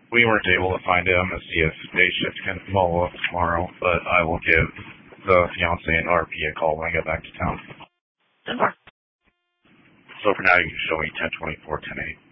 We weren't able to find him as he has day shift can follow up tomorrow, but I will give the fiance and RP a call when I get back to town. So for now, you can show me 1024, 108.